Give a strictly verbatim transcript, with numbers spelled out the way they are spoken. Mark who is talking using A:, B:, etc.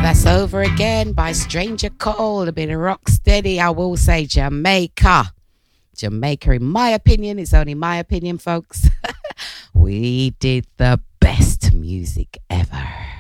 A: That's Over Again by Stranger Cole. A bit of rock steady. I will say Jamaica. Jamaica, in my opinion, it's only my opinion, folks. We did the best music ever.